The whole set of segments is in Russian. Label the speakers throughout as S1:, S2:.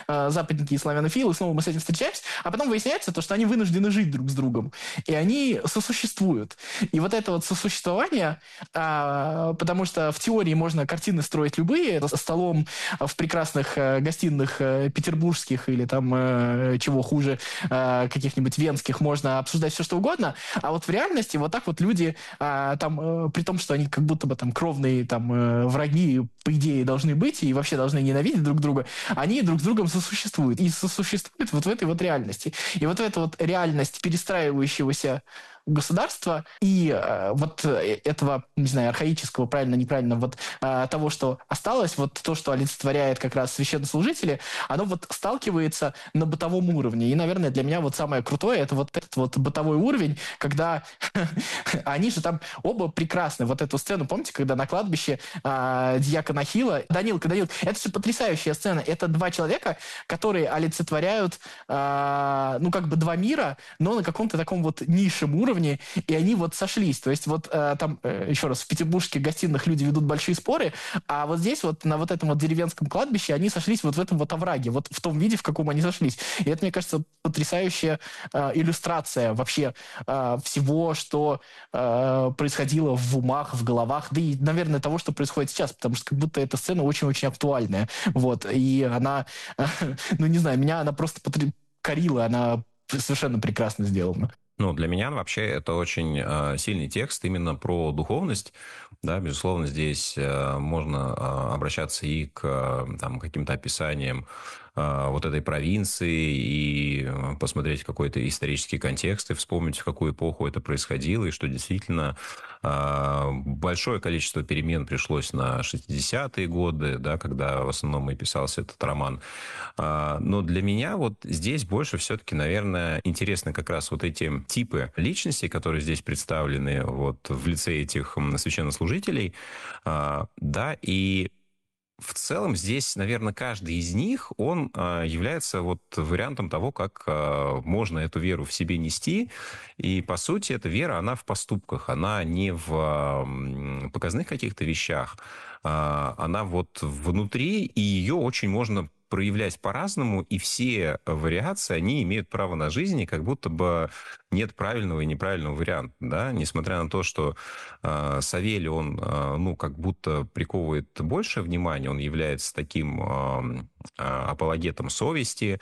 S1: западники и славянофилы, снова мы с этим встречаемся, а потом выясняется то, что они вынуждены жить друг с другом, и они сосуществуют. И вот это вот сосуществование, потому что в теории можно картины строить любые, за столом в прекрасных гостиных петербургских или там чего хуже, каких-нибудь венских можно обсуждать все, что угодно, а вот в реальности вот так вот люди, при том, что они как будто бы там кровные враги, по идее, должны быть и вообще должны ненавидеть друг друга, они друг с другом сосуществуют. И сосуществуют вот в этой вот реальности. И вот эта вот реальность перестраивающегося государства и этого, не знаю, архаического, правильно, неправильно, того, что осталось, вот то, что олицетворяет как раз священнослужители, оно вот сталкивается на бытовом уровне. И, наверное, для меня вот самое крутое, это вот этот вот бытовой уровень, когда они же там оба прекрасны. Вот эту сцену, помните, когда на кладбище дьякона Ахилла, Данилка, это же потрясающая сцена. Это два человека, которые олицетворяют, два мира, но на каком-то таком вот низшем уровне, и они вот сошлись. То есть еще раз, в петербургских гостиных люди ведут большие споры, а вот здесь вот на вот этом вот деревенском кладбище они сошлись вот в этом вот овраге, вот в том виде, в каком они сошлись. И это, мне кажется, потрясающая иллюстрация вообще всего, что происходило в умах, в головах, да и, наверное, того, что происходит сейчас, потому что как будто эта сцена очень-очень актуальная. Вот. И она, не знаю, меня она просто покорила, она совершенно прекрасно сделана.
S2: Ну, для меня вообще это очень сильный текст именно про духовность. Да, безусловно, здесь можно обращаться и к каким-то описаниям вот этой провинции и посмотреть какой-то исторический контекст и вспомнить, в какую эпоху это происходило, и что действительно большое количество перемен пришлось на 60-е годы, да, когда в основном и писался этот роман. Но для меня вот здесь больше все-таки, наверное, интересны как раз вот эти типы личностей, которые здесь представлены вот в лице этих священнослужителей, да, и в целом здесь, наверное, каждый из них, он является вот вариантом того, как можно эту веру в себе нести. И, по сути, эта вера, она в поступках, она не в показных каких-то вещах, она вот внутри, и ее очень можно проявлять по-разному, и все вариации, они имеют право на жизнь, и как будто бы нет правильного и неправильного варианта, да, несмотря на то, что Савелий, он, как будто приковывает больше внимания, он является таким апологетом совести,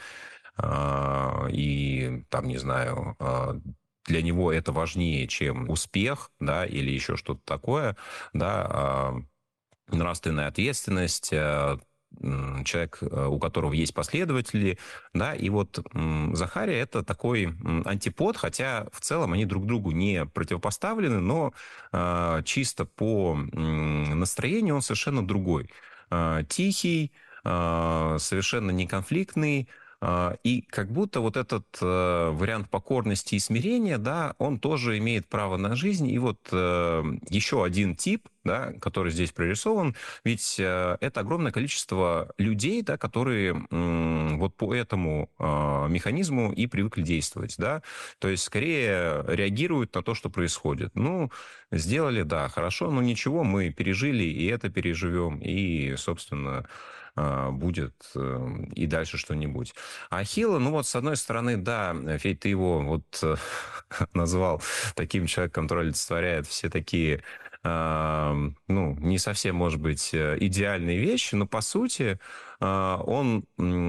S2: и там, не знаю, для него это важнее, чем успех, да, или еще что-то такое, да, нравственная ответственность, человек, у которого есть последователи, да, и вот Захария это такой антипод, хотя в целом они друг другу не противопоставлены, но чисто по настроению он совершенно другой. Тихий, совершенно неконфликтный, и как будто вот этот вариант покорности и смирения, да, он тоже имеет право на жизнь. И вот еще один тип, да, который здесь прорисован, ведь это огромное количество людей, да, которые вот по этому механизму и привыкли действовать, да, то есть скорее реагируют на то, что происходит. Ну, сделали, да, хорошо, но ничего, мы пережили, и это переживем, и, собственно, будет и дальше что-нибудь. А Ахилла, ну вот, с одной стороны, да, Федь, ты его вот назвал таким человеком, который олицетворяет все такие, не совсем, может быть, идеальные вещи, но, по сути, он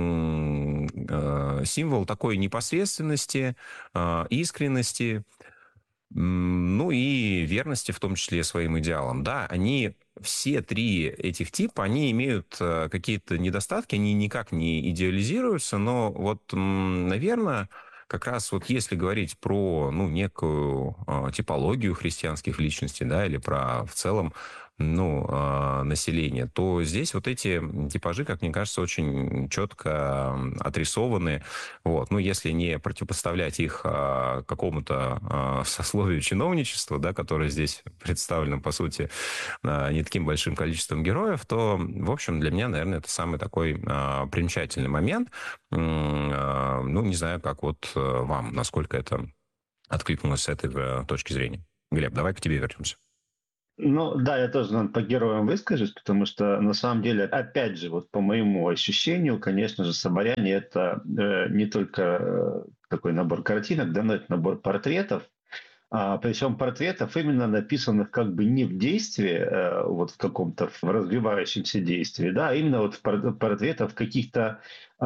S2: символ такой непосредственности, искренности, ну и верности, в том числе своим идеалам. Да, они все три этих типа, они имеют какие-то недостатки, они никак не идеализируются, но вот, наверное, как раз вот если говорить про некую типологию христианских личностей, да, или про в целом население, то здесь вот эти типажи, как мне кажется, очень четко отрисованы. Вот. Ну, если не противопоставлять их какому-то сословию чиновничества, да, которое здесь представлено, по сути, не таким большим количеством героев, то, в общем, для меня, наверное, это самый такой примечательный момент. Не знаю, как вот вам, насколько это откликнулось с этой точки зрения. Глеб, давай к тебе вернемся.
S3: Ну да, я тоже наверно, по героям выскажусь, потому что на самом деле, опять же, вот по моему ощущению, конечно же, «Соборяне» — это не только такой набор картинок, да, но это набор портретов, причем портретов, именно написанных как бы не в действии, вот в каком-то в развивающемся действии, да, а именно вот портретов каких-то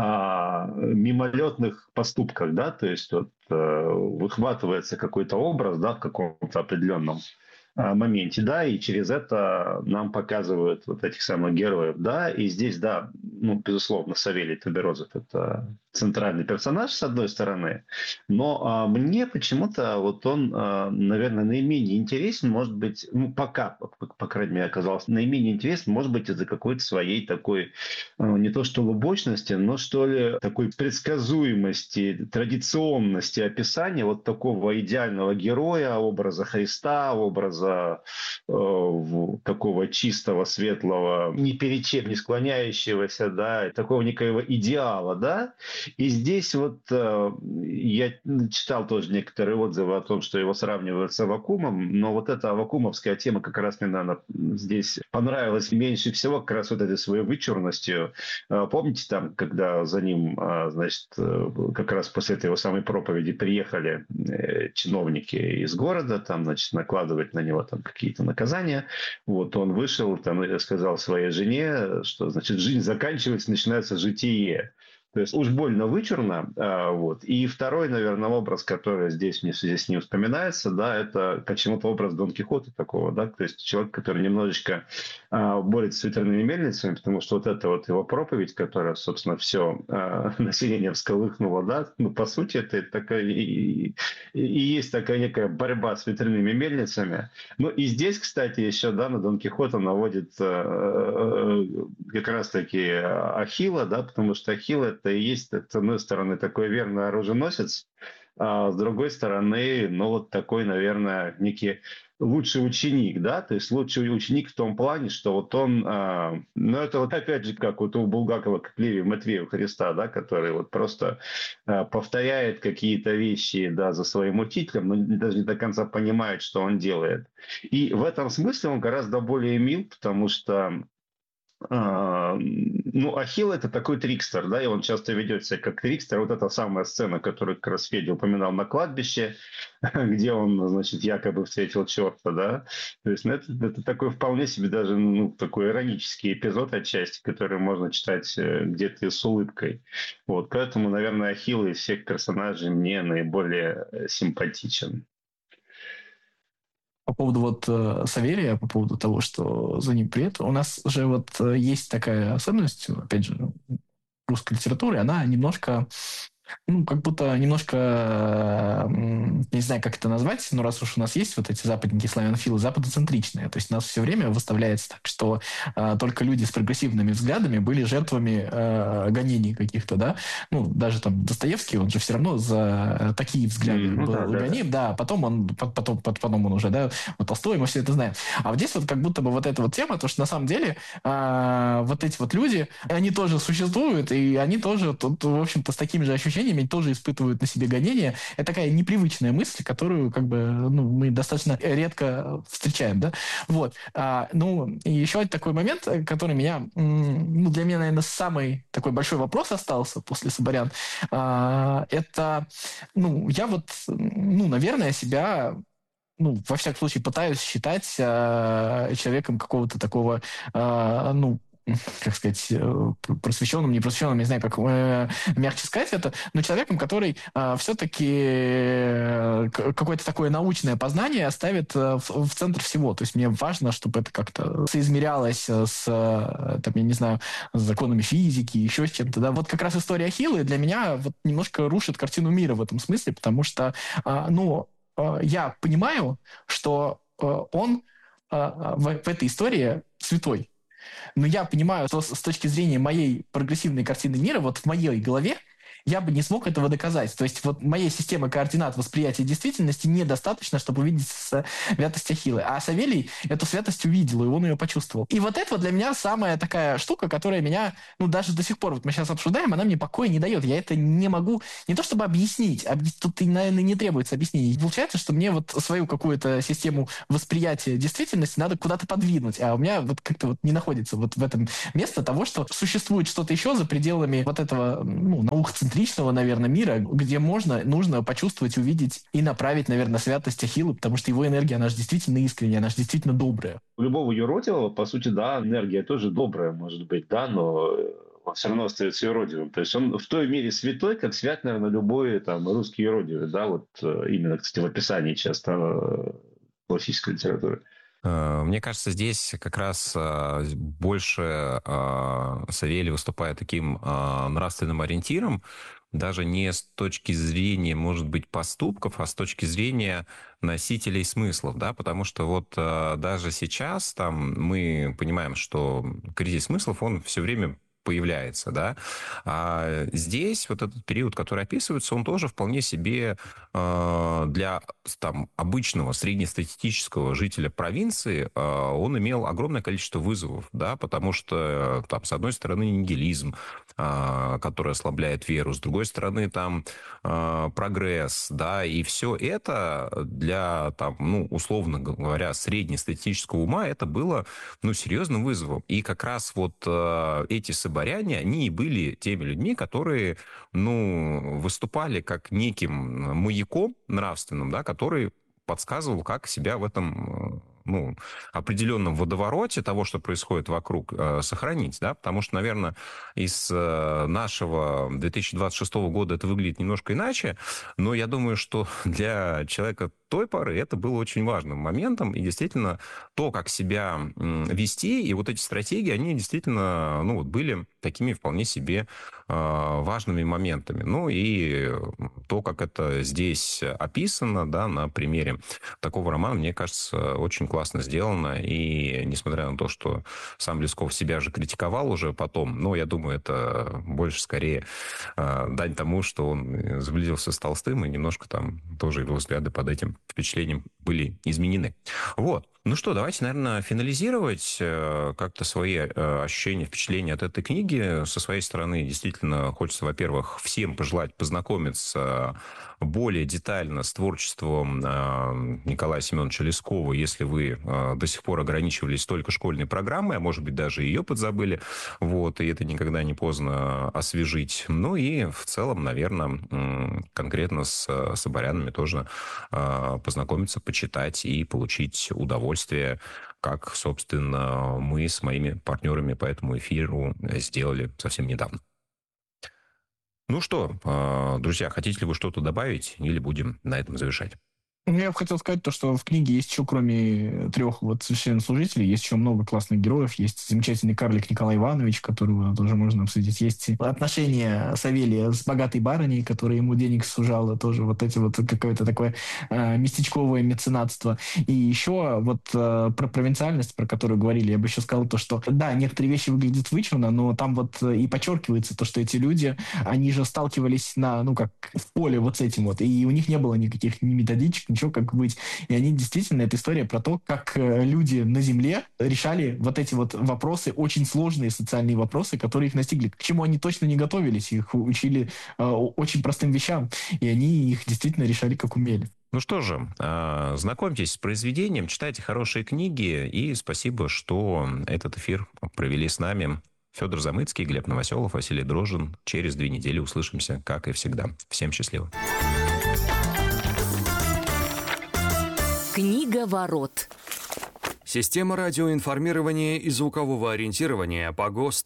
S3: мимолетных поступках, да, то есть вот выхватывается какой-то образ, да, в каком-то определенном моменте, да, и через это нам показывают вот этих самых героев, да, и здесь, да, ну, безусловно, Савелий Таберозов — это центральный персонаж, с одной стороны, но мне почему-то вот он, наверное, наименее интересен, может быть, ну, пока, по крайней мере, оказался наименее интересен, может быть, из-за какой-то своей такой, не то что лубочности, но что ли, такой предсказуемости, традиционности описания вот такого идеального героя, образа Христа, образа такого чистого, светлого, ни перед чем не склоняющегося, да, такого некоего идеала, да. И здесь вот я читал тоже некоторые отзывы о том, что его сравнивают с Аввакумом, но вот эта аввакумовская тема как раз мне, наверное, здесь понравилась меньше всего, как раз вот этой своей вычурностью. Помните там, когда за ним, значит, как раз после этой его самой проповеди приехали чиновники из города, там, значит, накладывать на него там какие-то наказания. Вот он вышел, там, и сказал своей жене, что, значит, жизнь заканчивается, начинается житие. То есть уж больно вычурно. Вот. И второй, наверное, образ, который здесь мне в связи с ним вспоминается, да, это почему-то образ Дон Кихота такого, да, то есть человек, который немножечко борется с ветряными мельницами, потому что вот эта вот его проповедь, которая, собственно, все население всколыхнуло, да, ну, по сути, это такая и есть такая некая борьба с ветряными мельницами. Ну, и здесь, кстати, еще, да, на Дон Кихота наводит как раз-таки Ахилла, да, потому что Ахилл — это и есть, с одной стороны, такой верный оруженосец, а с другой стороны, ну, вот такой, наверное, некий лучший ученик, да, то есть лучший ученик в том плане, что вот он, ну, это вот опять же, как вот у Булгакова, как Левий Матвей у Христа, да, который вот просто повторяет какие-то вещи, да, за своим учителем, но даже не до конца понимает, что он делает. И в этом смысле он гораздо более мил, потому что ну, Ахилл — это такой трикстер, да, и он часто ведет себя как трикстер. Вот эта самая сцена, которую как раз Федя упоминал на кладбище, где он, значит, якобы встретил черта, да. То есть, ну, это такой вполне себе даже, ну, такой иронический эпизод отчасти, который можно читать где-то с улыбкой. Вот, поэтому, наверное, Ахилл из всех персонажей мне наиболее симпатичен.
S1: По поводу вот Савелия, по поводу того, что за ним привет, у нас же вот есть такая особенность, опять же, русской литературы, она немножко, ну, как будто немножко, не знаю, как это назвать, но раз уж у нас есть вот эти западники, славянофилы, западоцентричные, то есть у нас все время выставляется так, что только люди с прогрессивными взглядами были жертвами гонений каких-то, да, ну, даже там Достоевский, он же все равно за такие взгляды
S3: Ну,
S1: был
S3: да, да,
S1: гоним, да, потом он уже, да, вот Толстой, мы все это знаем. А вот здесь вот как будто бы вот эта вот тема, то, что на самом деле вот эти вот люди, они тоже существуют, и они тоже тут, в общем-то, с такими же ощущениями тоже испытывают на себе гонения. Это такая непривычная мысль, которую как бы ну, мы достаточно редко встречаем, да. Вот. Ну, и еще такой момент, который меня, ну, для меня, наверное, самый такой большой вопрос остался после Соборян. Это, ну, я вот, ну, наверное, себя ну, во всяком случае, пытаюсь считать человеком какого-то такого, ну, как сказать, просвещенным, непросвещенным, не знаю, как мягче сказать это, но человеком, который все-таки какое-то такое научное познание ставит в центр всего. То есть мне важно, чтобы это как-то соизмерялось с, там, я не знаю, с законами физики, еще с чем-то. Да? Вот как раз история Ахилла для меня вот немножко рушит картину мира в этом смысле, потому что, ну, я понимаю, что он в этой истории святой. Но я понимаю, что с точки зрения моей прогрессивной картины мира, вот в моей голове, я бы не смог этого доказать. То есть вот моей системы координат восприятия действительности недостаточно, чтобы увидеть святость Ахиллы. А Савелий эту святость увидел, и он ее почувствовал. И вот это вот для меня самая такая штука, которая меня, ну, даже до сих пор, вот мы сейчас обсуждаем, она мне покоя не дает. Я это не могу, не то чтобы объяснить, тут, наверное, не требуется объяснений. Получается, что мне вот свою какую-то систему восприятия действительности надо куда-то подвинуть, а у меня вот как-то вот не находится вот в этом место того, что существует что-то еще за пределами вот этого, ну, наукоцентричного, наверное, мира, где нужно почувствовать, увидеть и направить, наверное, святость Ахиллы, потому что его энергия, она же действительно искренняя, она же действительно добрая.
S3: У любого юродивого, по сути, да, энергия тоже добрая, может быть, да, но он все равно остается юродивым. То есть он в той мере святой, как свят, наверное, любой там русский юродивый, да, вот именно, кстати, в описании часто классической литературы.
S2: Мне кажется, здесь как раз больше Савелий выступает таким нравственным ориентиром, даже не с точки зрения, может быть, поступков, а с точки зрения носителей смыслов, да, потому что вот даже сейчас там мы понимаем, что кризис смыслов, он все время появляется, да, а здесь вот этот период, который описывается, он тоже вполне себе для там обычного среднестатистического жителя провинции он имел огромное количество вызовов, да, потому что там с одной стороны нигилизм, который ослабляет веру, с другой стороны там прогресс, да, и все это для там, ну, условно говоря, среднестатистического ума это было, ну, серьезным вызовом. И как раз вот эти соборяне, они и были теми людьми, которые, ну, выступали как неким маяком нравственным, да, который подсказывал, как себя в этом, ну, определенном водовороте того, что происходит вокруг, сохранить, да, потому что, наверное, из нашего 2026 года это выглядит немножко иначе, но я думаю, что для человека той поры это было очень важным моментом, и действительно то, как себя вести, и вот эти стратегии, они действительно, ну, вот были такими вполне себе важными моментами. Ну, и то, как это здесь описано, да, на примере такого романа, мне кажется, очень классно сделано, и несмотря на то, что сам Лесков себя же критиковал уже потом, но я думаю, это больше скорее дань тому, что он сблизился с Толстым, и немножко там тоже его взгляды под этим впечатлением были изменены. Вот. Ну что, давайте, наверное, финализировать как-то свои ощущения, впечатления от этой книги. Со своей стороны, действительно, хочется, во-первых, всем пожелать познакомиться более детально с творчеством Николая Семеновича Лескова, если вы до сих пор ограничивались только школьной программой, а может быть, даже ее подзабыли, вот, и это никогда не поздно освежить. Ну и в целом, наверное, конкретно с соборянами тоже познакомиться, почитать и получить удовольствие, как, собственно, мы с моими партнерами по этому эфиру сделали совсем недавно. Ну что, друзья, хотите ли вы что-то добавить или будем на этом завершать?
S1: Я бы хотел сказать то, что в книге есть еще, кроме 3 вот священнослужителей, есть еще много классных героев. Есть замечательный карлик Николай Иванович, которого тоже можно обсудить. Есть отношения Савелия с богатой барыней, которая ему денег сужала. Тоже вот эти вот какое-то такое местечковое меценатство. И еще вот про провинциальность, про которую говорили, я бы еще сказал то, что да, некоторые вещи выглядят вычурно, но там вот и подчеркивается то, что эти люди, они же сталкивались на, ну, как в поле вот с этим вот. И у них не было никаких ни методичек, ничего, как быть. И они действительно, это история про то, как люди на Земле решали вот эти вот вопросы, очень сложные социальные вопросы, которые их настигли. К чему они точно не готовились, их учили очень простым вещам, и они их действительно решали, как умели.
S2: Ну что же, знакомьтесь с произведением, читайте хорошие книги, и спасибо, что этот эфир провели с нами. Федор Замыцкий, Глеб Новоселов, Василий Дрожжин. Через 2 недели услышимся, как и всегда. Всем счастливо.
S4: Книга ворот.
S5: Система радиоинформирования и звукового ориентирования по ГОСТ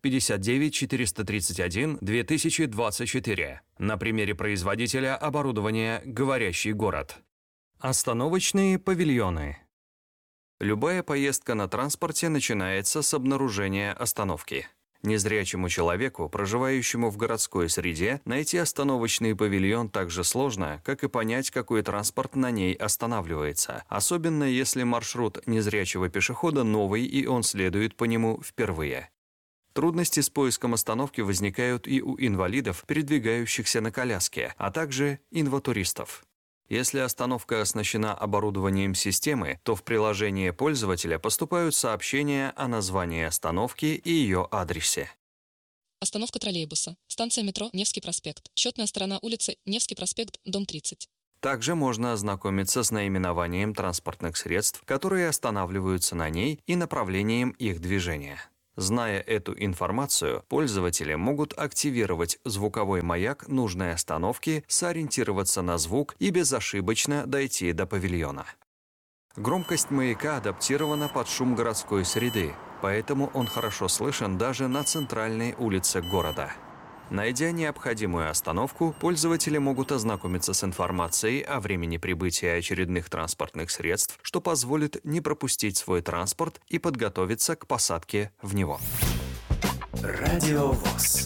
S5: R59431-2024. На примере производителя оборудования «Говорящий город». Остановочные павильоны. Любая поездка на транспорте начинается с обнаружения остановки. Незрячему человеку, проживающему в городской среде, найти остановочный павильон так же сложно, как и понять, какой транспорт на ней останавливается, особенно если маршрут незрячего пешехода новый и он следует по нему впервые. Трудности с поиском остановки возникают и у инвалидов, передвигающихся на коляске, а также инватуристов. Если остановка оснащена оборудованием системы, то в приложение пользователя поступают сообщения о названии остановки и ее адресе.
S4: Остановка троллейбуса. Станция метро Невский проспект. Четная сторона улицы Невский проспект, дом 30.
S5: Также можно ознакомиться с наименованием транспортных средств, которые останавливаются на ней, и направлением их движения. Зная эту информацию, пользователи могут активировать звуковой маяк нужной остановки, сориентироваться на звук и безошибочно дойти до павильона. Громкость маяка адаптирована под шум городской среды, поэтому он хорошо слышен даже на центральной улице города. Найдя необходимую остановку, пользователи могут ознакомиться с информацией о времени прибытия очередных транспортных средств, что позволит не пропустить свой транспорт и подготовиться к посадке в него.
S6: Радио ВОС.